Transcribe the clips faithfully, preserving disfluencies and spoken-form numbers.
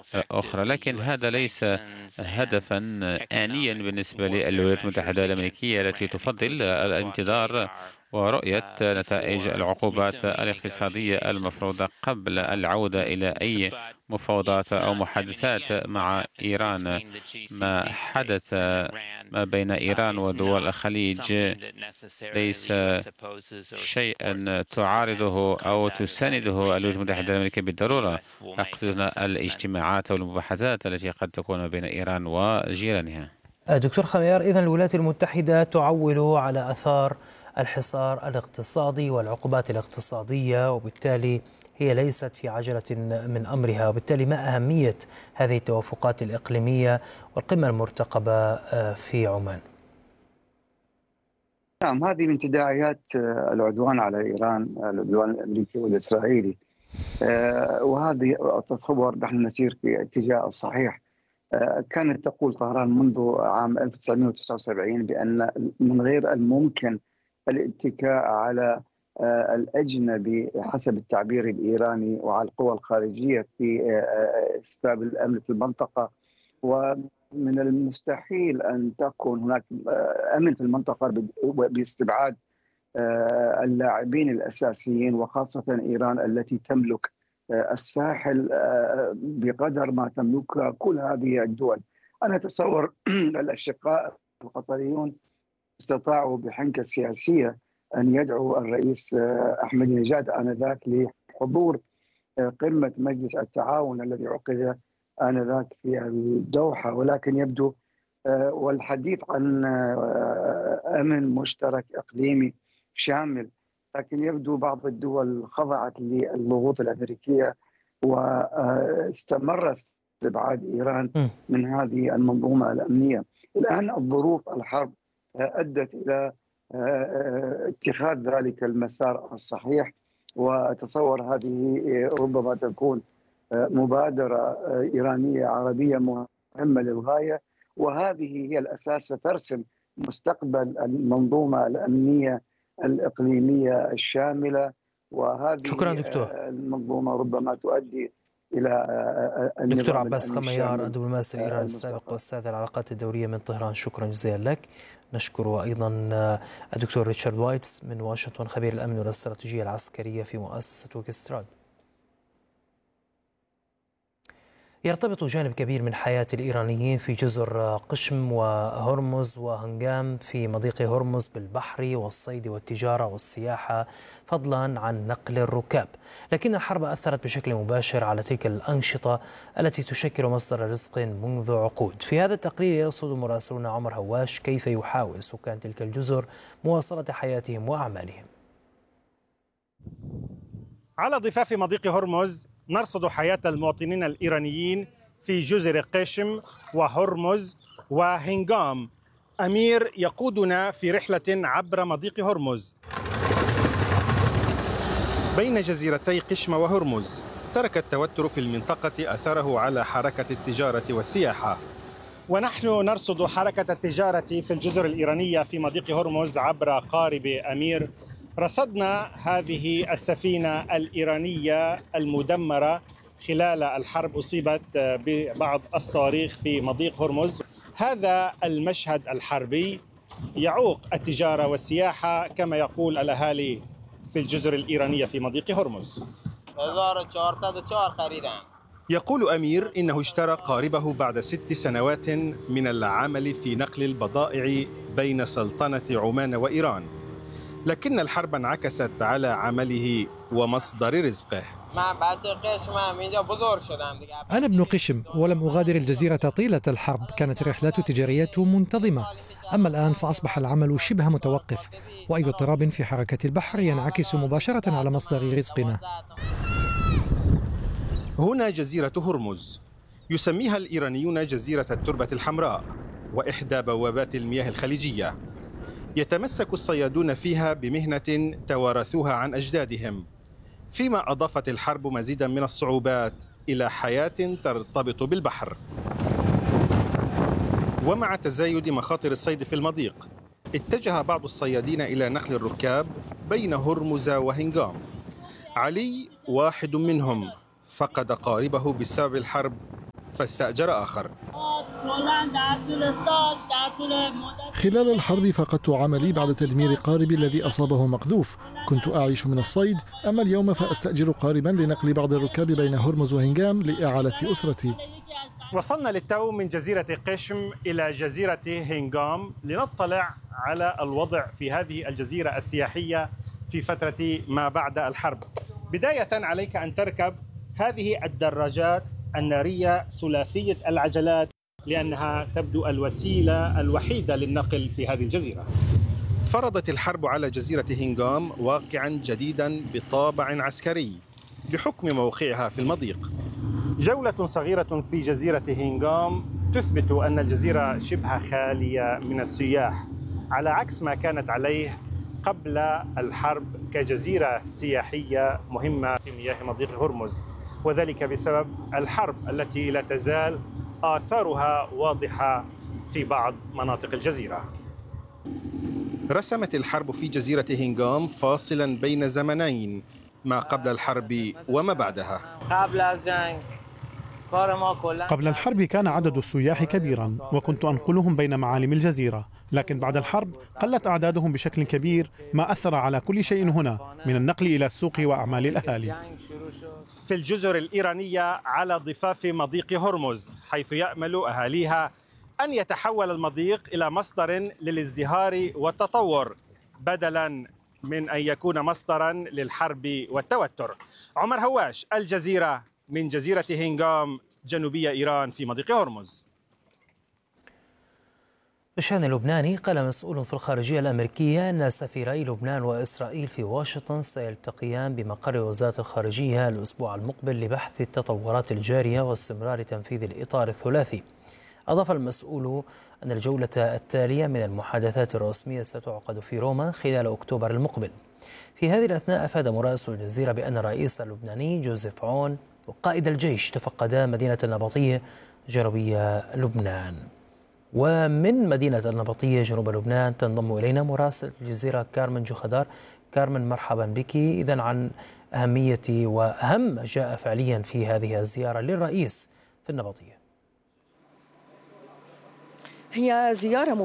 أخرى، لكن هذا ليس هدفا آنيا بالنسبة للولايات المتحدة الأمريكية التي تفضل الانتظار ورؤية نتائج العقوبات الاقتصادية المفروضة قبل العودة إلى أي مفاوضات أو محادثات مع إيران. ما حدث ما بين إيران ودول الخليج ليس شيئا تعارضه أو تسانده الولايات المتحدة الأمريكية بالضرورة. أقصدنا الاجتماعات أو المباحثات التي قد تكون ما بين إيران وجيرانها. دكتور خميار، إذن الولايات المتحدة تعول على أثار الحصار الاقتصادي والعقوبات الاقتصادية، وبالتالي هي ليست في عجلة من أمرها، وبالتالي ما أهمية هذه التوافقات الإقليمية والقمة المرتقبة في عمان؟ نعم، هذه من تداعيات العدوان على إيران، العدوان الأمريكي والإسرائيلي، وهذه أتصور نحن نسير في الاتجاه الصحيح. كانت تقول طهران منذ عام ألف وتسعمئة وتسعة وسبعين بأن من غير الممكن الاتكاء على الأجنبي حسب التعبير الإيراني وعلى القوى الخارجية في إسباب الأمن في المنطقة، ومن المستحيل أن تكون هناك أمن في المنطقة باستبعاد اللاعبين الأساسيين، وخاصة إيران التي تملك الساحل بقدر ما تملكها كل هذه الدول. أنا أتصور الأشقاء القطريون استطاعوا بحنكة سياسية أن يدعوا الرئيس أحمد نجاد آنذاك لحضور قمة مجلس التعاون الذي عقد آنذاك في الدوحة، ولكن يبدو والحديث عن أمن مشترك إقليمي شامل، لكن يبدو بعض الدول خضعت للضغوط الأمريكية واستمر استبعاد إيران من هذه المنظومة الأمنية. الآن الظروف الحرب أدت إلى اتخاذ ذلك المسار الصحيح، وأتصور هذه ربما تكون مبادرة إيرانية عربية مهمة للغاية، وهذه هي الأساس ترسم مستقبل المنظومة الأمنية الإقليمية الشاملة. وهذه شكرا دكتور. المنظومة ربما تؤدي إلى دكتور عباس خميار، الدبلوماسي الإيراني السابق وأستاذ العلاقات الدولية من طهران، شكرا جزيلا لك. نشكر أيضا الدكتور ريتشارد وايتس من واشنطن، خبير الأمن والاستراتيجية العسكرية في مؤسسة ويكستراد. يرتبط جانب كبير من حياة الإيرانيين في جزر قشم وهرمز وهنغام في مضيق هرمز بالبحر والصيد والتجارة والسياحة، فضلا عن نقل الركاب. لكن الحرب أثرت بشكل مباشر على تلك الأنشطة التي تشكل مصدر رزق منذ عقود. في هذا التقرير يرصد مراسلنا عمر هواش كيف يحاول سكان تلك الجزر مواصلة حياتهم وأعمالهم. على ضفاف مضيق هرمز نرصد حياة المواطنين الإيرانيين في جزر قشم وهرمز وهنغام. أمير يقودنا في رحلة عبر مضيق هرمز بين جزيرتي قشم وهرمز. ترك التوتر في المنطقة أثره على حركة التجارة والسياحة، ونحن نرصد حركة التجارة في الجزر الإيرانية في مضيق هرمز عبر قارب أمير. رصدنا هذه السفينة الإيرانية المدمرة خلال الحرب، أصيبت ببعض الصواريخ في مضيق هرمز. هذا المشهد الحربي يعوق التجارة والسياحة كما يقول الأهالي في الجزر الإيرانية في مضيق هرمز. يقول أمير إنه اشترى قاربه بعد ست سنوات من العمل في نقل البضائع بين سلطنة عمان وإيران، لكن الحرب انعكست على عمله ومصدر رزقه. أنا ابن قشم ولم أغادر الجزيرة طيلة الحرب، كانت الرحلات التجارية منتظمة، أما الآن فأصبح العمل شبه متوقف، وأي اضطراب في حركة البحر ينعكس مباشرة على مصدر رزقنا. هنا جزيرة هرمز، يسميها الإيرانيون جزيرة التربة الحمراء وإحدى بوابات المياه الخليجية. يتمسك الصيادون فيها بمهنة توارثوها عن أجدادهم، فيما أضافت الحرب مزيدا من الصعوبات إلى حياة ترتبط بالبحر. ومع تزايد مخاطر الصيد في المضيق، اتجه بعض الصيادين إلى نقل الركاب بين هرمز وهنغام. علي واحد منهم، فقد قاربه بسبب الحرب فاستأجر آخر. خلال الحرب فقدت عملي بعد تدمير قاربي الذي أصابه مقذوف. كنت أعيش من الصيد، أما اليوم فأستأجر قاربا لنقل بعض الركاب بين هرمز وهنغام لإعالة أسرتي. وصلنا للتو من جزيرة قشم إلى جزيرة هنغام لنطلع على الوضع في هذه الجزيرة السياحية في فترة ما بعد الحرب. بداية عليك أن تركب هذه الدراجات النارية ثلاثية العجلات لأنها تبدو الوسيلة الوحيدة للنقل في هذه الجزيرة. فرضت الحرب على جزيرة هنغام واقعا جديدا بطابع عسكري بحكم موقعها في المضيق. جولة صغيرة في جزيرة هنغام تثبت أن الجزيرة شبه خالية من السياح على عكس ما كانت عليه قبل الحرب كجزيرة سياحية مهمة في مياه مضيق هرمز، وذلك بسبب الحرب التي لا تزال آثارها واضحة في بعض مناطق الجزيرة. رسمت الحرب في جزيرة هنغام فاصلا بين زمنين، ما قبل الحرب وما بعدها. قبل الحرب كان عدد السياح كبيرا وكنت أنقلهم بين معالم الجزيرة، لكن بعد الحرب قلت أعدادهم بشكل كبير، ما أثر على كل شيء هنا من النقل إلى السوق وأعمال الأهالي. في الجزر الإيرانية على ضفاف مضيق هرمز، حيث يأمل أهاليها أن يتحول المضيق إلى مصدر للازدهار والتطور بدلا من أن يكون مصدرا للحرب والتوتر. عمر هواش، الجزيرة، من جزيرة هنغام جنوبية إيران في مضيق هرمز. بشأن لبناني، قال مسؤول في الخارجية الأمريكية أن سفيري لبنان وإسرائيل في واشنطن سيلتقيان بمقر وزارة الخارجية الأسبوع المقبل لبحث التطورات الجارية واستمرار تنفيذ الإطار الثلاثي. أضاف المسؤول أن الجولة التالية من المحادثات الرسمية ستعقد في روما خلال أكتوبر المقبل. في هذه الأثناء أفاد مراسل الجزيرة بأن الرئيس اللبناني جوزيف عون وقائد الجيش تفقدا مدينة النبطية جنوبية لبنان. ومن مدينة النبطية جنوب لبنان تنضم إلينا مراسل الجزيرة كارمن جوخدار. كارمن، مرحبا بك. إذن عن أهمية وأهم ما جاء فعليا في هذه الزيارة للرئيس في النبطية. هي زيارة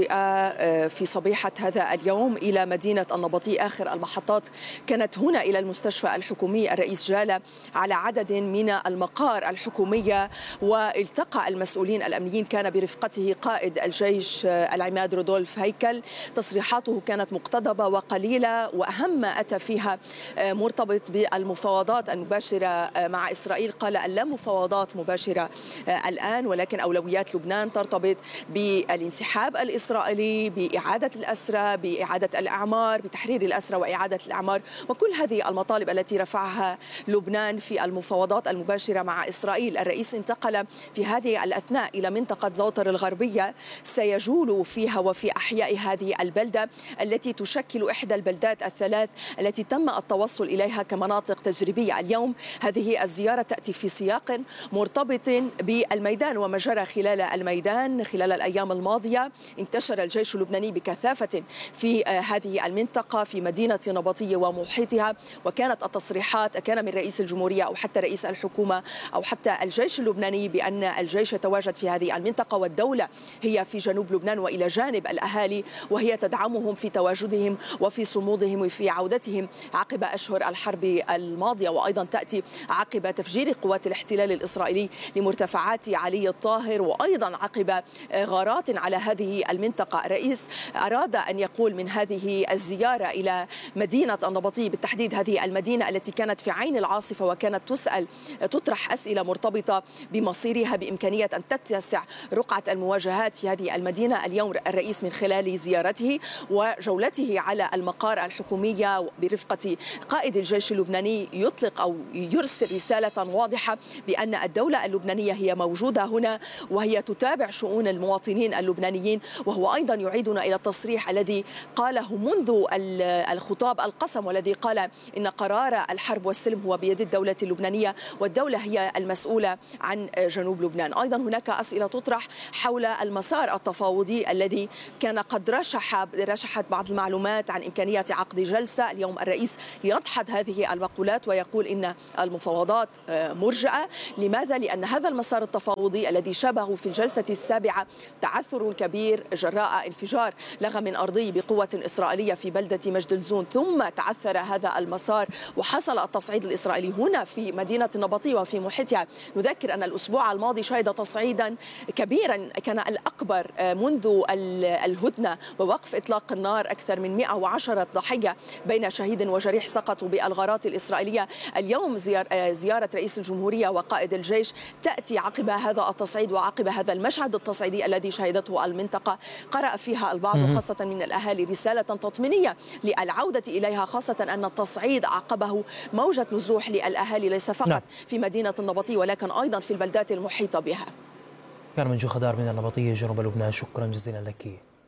مفاجئة في صبيحة هذا اليوم إلى مدينة النبطية. آخر المحطات كانت هنا إلى المستشفى الحكومي. الرئيس جال على عدد من المقار الحكومية والتقى المسؤولين الأمنيين. كان برفقته قائد الجيش العماد رودولف هيكل. تصريحاته كانت مقتضبة وقليلة، وأهم ما أتى فيها مرتبط بالمفاوضات المباشرة مع إسرائيل. قال أن لا مفاوضات مباشرة الآن، ولكن أولويات لبنان ترتبط ب بالانسحاب الإسرائيلي، بإعادة الأسرى، بإعادة الأعمار، بتحرير الأسرى وإعادة الأعمار، وكل هذه المطالب التي رفعها لبنان في المفاوضات المباشرة مع إسرائيل. الرئيس انتقل في هذه الأثناء إلى منطقة زوطر الغربية، سيجول فيها وفي أحياء هذه البلدة التي تشكل إحدى البلدات الثلاث التي تم التوصل إليها كمناطق تجريبية. اليوم هذه الزيارة تأتي في سياق مرتبط بالميدان وما جرى خلال الميدان خلال الأيام الماضية. انتشر الجيش اللبناني بكثافة في هذه المنطقة في مدينة نبطية ومحيطها، وكانت التصريحات كان من رئيس الجمهورية أو حتى رئيس الحكومة أو حتى الجيش اللبناني بأن الجيش يتواجد في هذه المنطقة والدولة هي في جنوب لبنان وإلى جانب الأهالي، وهي تدعمهم في تواجدهم وفي صمودهم وفي عودتهم عقب أشهر الحرب الماضية، وأيضا تأتي عقب تفجير قوات الاحتلال الإسرائيلي لمرتفعات علي الطاهر، وأيضا عقب غارات على هذه المنطقة. الرئيس أراد أن يقول من هذه الزيارة إلى مدينة النبطية بالتحديد، هذه المدينة التي كانت في عين العاصفة وكانت تسأل تطرح أسئلة مرتبطة بمصيرها، بإمكانية أن تتسع رقعة المواجهات في هذه المدينة. اليوم الرئيس من خلال زيارته وجولته على المقار الحكومية برفقة قائد الجيش اللبناني يطلق أو يرسل رسالة واضحة بأن الدولة اللبنانية هي موجودة هنا وهي تتابع شؤون المواطنين المواطنين اللبنانيين، وهو أيضا يعيدنا إلى التصريح الذي قاله منذ الخطاب القسم، والذي قال إن قرار الحرب والسلم هو بيد الدولة اللبنانية والدولة هي المسؤولة عن جنوب لبنان. أيضا هناك أسئلة تطرح حول المسار التفاوضي الذي كان قد رشح رشحت بعض المعلومات عن إمكانية عقد جلسة. اليوم الرئيس يدحض هذه المقولات ويقول إن المفاوضات مرجئة. لماذا؟ لأن هذا المسار التفاوضي الذي شابه في الجلسة السابعة تعثر كبير جراء انفجار لغم أرضي بقوة إسرائيلية في بلدة مجد الزون، ثم تعثر هذا المسار وحصل التصعيد الإسرائيلي هنا في مدينة النبطية وفي محيطها. نذكر أن الأسبوع الماضي شهد تصعيدا كبيرا كان الأكبر منذ الهدنة ووقف إطلاق النار. أكثر من مئة وعشرة ضحية بين شهيد وجريح سقطوا بالغارات الإسرائيلية. اليوم زيارة رئيس الجمهورية وقائد الجيش تأتي عقب هذا التصعيد وعقب هذا المشهد التصعيدي الذي شهدته المنطقة. قرأ فيها البعض خاصة من الأهالي رسالة تطمينية للعودة إليها، خاصة أن التصعيد عقبه موجة نزوح للأهالي ليس فقط نعم. في مدينة النبطية ولكن أيضا في البلدات المحيطة بها. كارمن جو خضار من النبطية جنوب لبنان، شكرا جزيلا لك.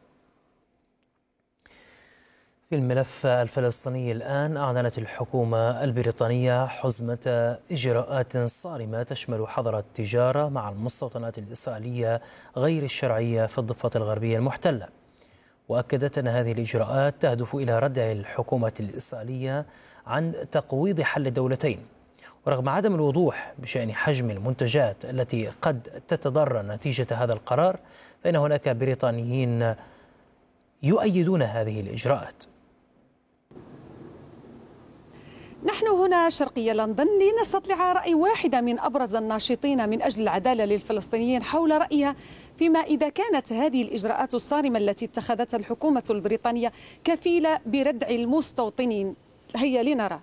في الملف الفلسطيني الآن، أعلنت الحكومة البريطانية حزمة إجراءات صارمة تشمل حظر التجارة مع المستوطنات الإسرائيلية غير الشرعية في الضفة الغربية المحتلة، وأكدت أن هذه الإجراءات تهدف إلى ردع الحكومة الإسرائيلية عن تقويض حل الدولتين. ورغم عدم الوضوح بشأن حجم المنتجات التي قد تتضرر نتيجة هذا القرار، فإن هناك بريطانيين يؤيدون هذه الإجراءات. نحن هنا شرقي لندن لنستطلع رأي واحدة من أبرز الناشطين من أجل العدالة للفلسطينيين حول رأيها فيما إذا كانت هذه الإجراءات الصارمة التي اتخذتها الحكومة البريطانية كفيلة بردع المستوطنين. هيا لنرى.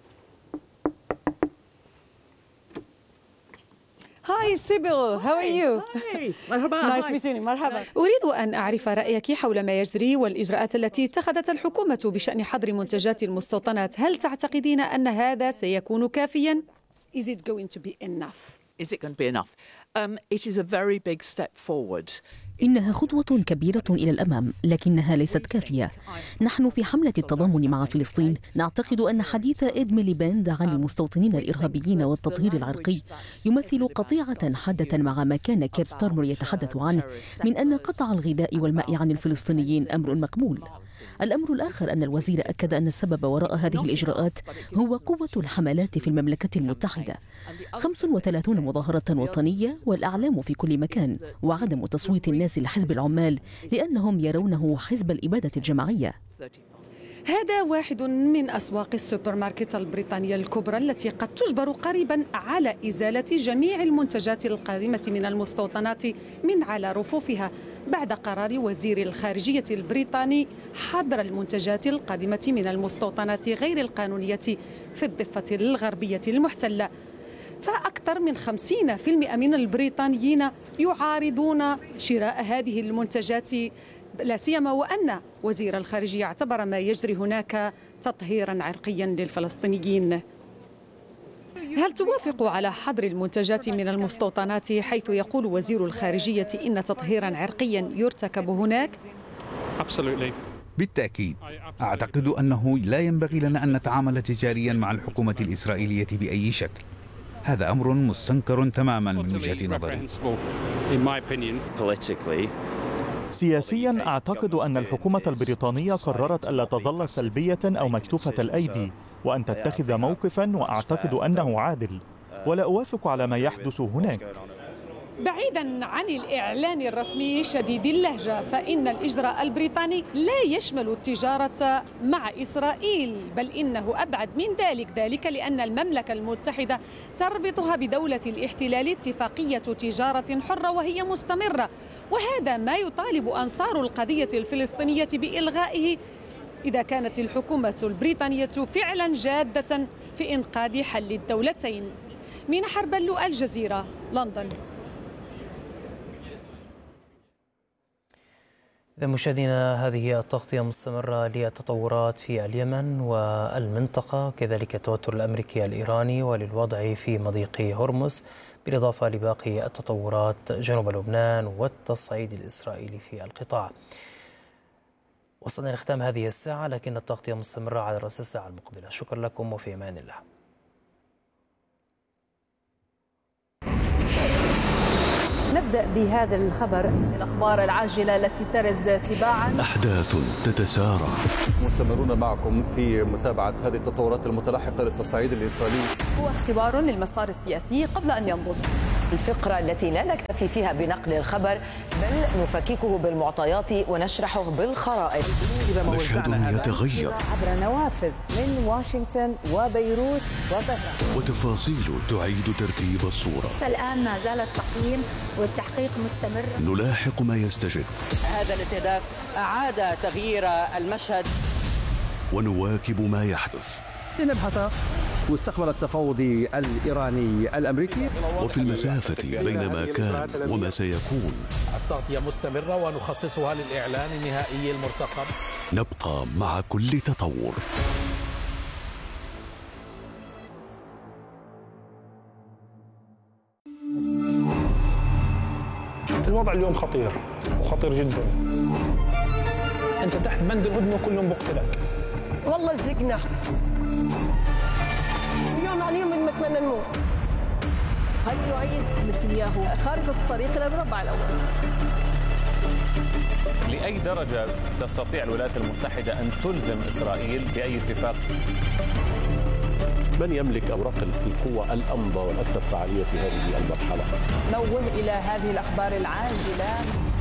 هاي سيبل، هاو ار يو؟ مرحبا. نايس ميتينج. مرحبا. أريد أن أعرف رأيك حول ما يجري والإجراءات التي اتخذتها الحكومة بشأن حظر منتجات المستوطنات. هل تعتقدين أن هذا سيكون كافيا؟ Is it going to be enough? Is it going to be enough? Um, it is a very big step forward. إنها خطوة كبيرة إلى الأمام، لكنها ليست كافية. نحن في حملة التضامن مع فلسطين نعتقد أن حديث إد ميليباند عن المستوطنين الإرهابيين والتطهير العرقي يمثل قطيعة حادة مع ما كان كير ستارمر يتحدث عنه من أن قطع الغذاء والماء عن الفلسطينيين أمر مقبول. الأمر الآخر أن الوزير أكد أن السبب وراء هذه الإجراءات هو قوة الحملات في المملكة المتحدة، خمس وثلاثين مظاهرة وطنية والأعلام في كل مكان، وعدم تصويت الناس لحزب العمال لأنهم يرونه حزب الإبادة الجماعية. هذا واحد من أسواق السوبر ماركت البريطانية الكبرى التي قد تجبر قريبا على إزالة جميع المنتجات القادمة من المستوطنات من على رفوفها بعد قرار وزير الخارجية البريطاني حظر المنتجات القادمة من المستوطنات غير القانونية في الضفة الغربية المحتلة. فأكثر من خمسين بالمئة من البريطانيين يعارضون شراء هذه المنتجات، لا سيما وأن وزير الخارجية اعتبر ما يجري هناك تطهيرا عرقيا للفلسطينيين. هل توافق على حظر المنتجات من المستوطنات حيث يقول وزير الخارجية إن تطهيرا عرقيا يرتكب هناك؟ بالتأكيد، أعتقد أنه لا ينبغي لنا أن نتعامل تجاريا مع الحكومة الإسرائيلية بأي شكل. هذا أمر مستنكر تماما من وجهة نظري. سياسيا أعتقد أن الحكومة البريطانية قررت ألا تظل سلبية أو مكتوفة الأيدي وأن تتخذ موقفا، وأعتقد أنه عادل، ولا أوافق على ما يحدث هناك. بعيدا عن الإعلان الرسمي شديد اللهجة، فإن الإجراء البريطاني لا يشمل التجارة مع إسرائيل، بل إنه أبعد من ذلك، ذلك لأن المملكة المتحدة تربطها بدولة الاحتلال اتفاقية تجارة حرة وهي مستمرة، وهذا ما يطالب أنصار القضية الفلسطينية بإلغائه إذا كانت الحكومة البريطانية فعلا جادة في إنقاذ حل الدولتين. مينا حربلو، الجزيرة، لندن. إذا مشاهدينا هذه التغطية مستمرة للتطورات في اليمن والمنطقة، كذلك التوتر الأمريكي الإيراني وللوضع في مضيق هرمز، بالإضافة لباقي التطورات جنوب لبنان والتصعيد الإسرائيلي في القطاع. وصلنا لختام هذه الساعة، لكن التغطية مستمرة على رأس الساعة المقبلة. شكرا لكم وفي أمان الله. نبدأ بهذا الخبر، الأخبار العاجلة التي ترد تباعا. أحداث تتسارع. مستمرون معكم في متابعة هذه التطورات المتلاحقة للتصعيد الإسرائيلي. هو اختبار للمسار السياسي قبل أن ينضج. الفقرة التي لا نكتفي فيها بنقل الخبر، بل نفككه بالمعطيات ونشرحه بالخرائط. مشهد يتغير عبر نوافذ من واشنطن وبيروت وطهران، وتفاصيل تعيد ترتيب الصورة. الآن ما زال التقييم والتحقيق مستمر. نلاحق ما يستجد. هذا الاستهداف أعاد تغيير المشهد، ونواكب ما يحدث. لنبحث مستقبل التفاوض الإيراني الأمريكي، وفي المسافة بين ما كان وما سيكون. التغطية مستمرة ونخصصها للإعلان النهائي المرتقب. نبقى مع كل تطور. الوضع اليوم خطير وخطير جدا. انت تحت بند الهدنه كلهم بقتلك. والله زقنا يوم عن يوم نتمنى نموت. هل يعيد نتنياهو خارطة الطريق إلى المربع الأول؟ لأي درجة تستطيع الولايات المتحدة أن تلزم إسرائيل بأي اتفاق؟ من يملك أوراق القوة الأمضى والأكثر فعالية في هذه المرحلة؟ نوه إلى هذه الأخبار العاجلة.